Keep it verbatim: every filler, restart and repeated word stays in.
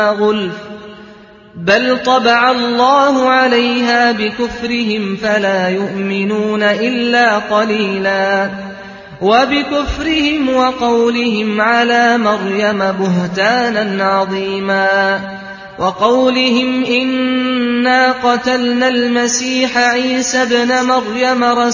غُلْفٍ بَلْ طَبَعَ اللَّهُ عَلَيْهَا بِكُفْرِهِمْ فَلَا يُؤْمِنُونَ إِلَّا قَلِيلًا وَبِكُفْرِهِمْ وَقَوْلِهِمْ عَلَىٰ مَرْيَمَ بُهْتَانًا عَظِيمًا وَقَوْلِهِمْ إِنَّا قَتَلْنَا الْمَسِيحَ عِيسَى ابْنَ مَرْيَمَ